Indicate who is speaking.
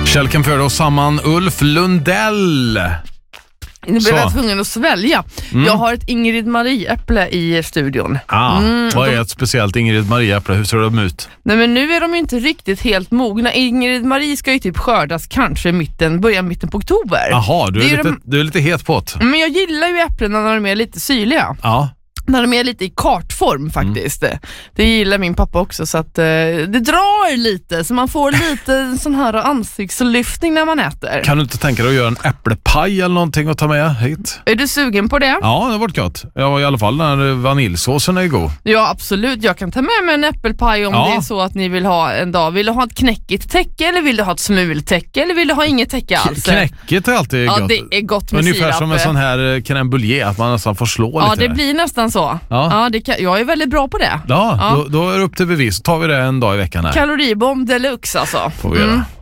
Speaker 1: Kälken för oss samman Ulf Lundell.
Speaker 2: Nu blev jag tvungen att svälja. Jag har ett Ingrid Marie-äpple i studion.
Speaker 1: Vad är ett speciellt Ingrid Marie-äpple? Hur ser de ut?
Speaker 2: Nej, men nu är de ju inte riktigt helt mogna. Ingrid Marie ska ju typ skördas kanske börja mitten på oktober.
Speaker 1: Jaha, du är lite het på det.
Speaker 2: Men jag gillar ju äpplena när de är lite syrliga.
Speaker 1: Ja.
Speaker 2: När de är lite i kartform faktiskt. Det gillar min pappa också, så att det drar lite, så man får lite sån här ansiktslyftning när man äter.
Speaker 1: Kan du inte tänka dig att göra en äpplepaj eller någonting att ta med hit?
Speaker 2: Är du sugen på det?
Speaker 1: Ja, det har varit gott. Ja, i alla fall när vaniljsåsen är god.
Speaker 2: Ja, absolut. Jag kan ta med mig en äppelpaj om det är så att ni vill ha en dag. Vill du ha ett knäckigt täcke eller vill du ha ett smultäcke eller vill du ha inget täcke alls?
Speaker 1: Knäcket är alltid gott.
Speaker 2: Ja, det är gott med
Speaker 1: ungefär
Speaker 2: sirap.
Speaker 1: som en sån här crème brûlée, att man nästan får slå lite.
Speaker 2: Ja, det blir nästan så.
Speaker 1: Ja.
Speaker 2: Jag är väldigt bra på det.
Speaker 1: Ja. Då är det upp till bevis. Tar vi det en dag i veckan här.
Speaker 2: Kaloribomb deluxe alltså.
Speaker 1: Får vi göra.